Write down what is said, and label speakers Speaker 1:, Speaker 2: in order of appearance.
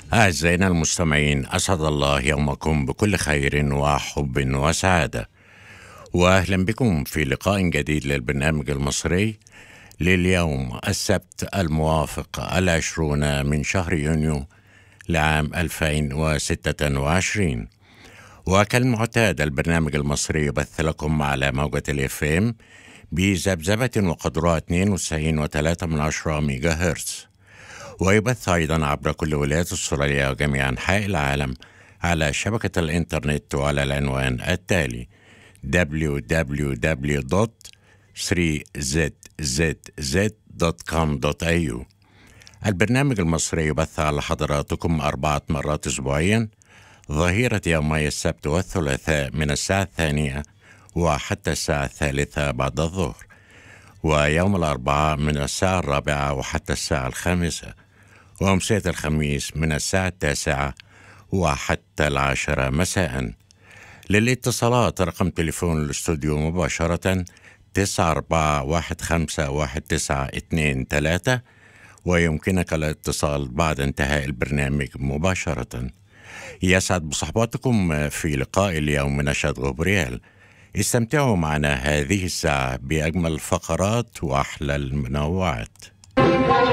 Speaker 1: أعزائنا المستمعين، أسعد الله يومكم بكل خير وحب وسعادة، وأهلا بكم في لقاء جديد للبرنامج المصري لليوم السبت الموافق 20 من شهر يونيو لعام 2026. وكالمعتاد البرنامج المصري يبث لكم على موجة الFM بذبذبة وقدرها 92.3 ميجا هرتز، ويبث أيضا عبر كل ولايات استراليا وجميع أنحاء العالم على شبكة الإنترنت وعلى العنوان التالي www.3zzz.com.au. البرنامج المصري يبث على حضراتكم 4 مرات أسبوعيا، ظهيرة يومي السبت والثلاثاء من الساعة 2 وحتى الساعة 3 بعد الظهر، ويوم الأربعاء من الساعة 4 وحتى الساعة 5، وأمسية الخميس من الساعة 9 وحتى 10 مساء. للاتصالات رقم تليفون الاستوديو مباشرة 94151923، ويمكنك الاتصال بعد انتهاء البرنامج مباشرة. يسعد بصحباتكم في لقاء اليوم نشاط غبريال. استمتعوا معنا هذه الساعة بأجمل الفقرات وأحلى المنوعات.